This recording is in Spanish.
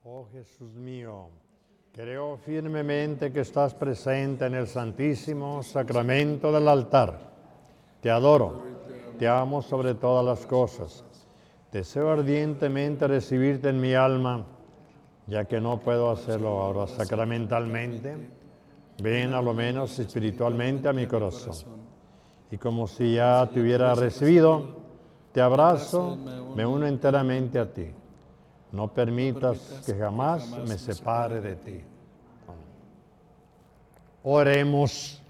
Oh Jesús mío, creo firmemente que estás presente en el Santísimo Sacramento del altar. Te adoro, te amo sobre todas las cosas. Deseo ardientemente recibirte en mi alma, ya que no puedo hacerlo ahora sacramentalmente. Ven a lo menos espiritualmente a mi corazón. Y como si ya te hubiera recibido, te abrazo, me uno enteramente a ti. No permitas que jamás me separe de ti. Oremos.